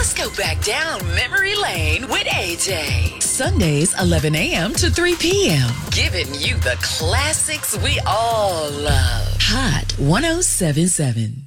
Let's go back down memory lane with AJ. Sundays, 11 a.m. to 3 p.m. Giving you the classics we all love. Hot 1077.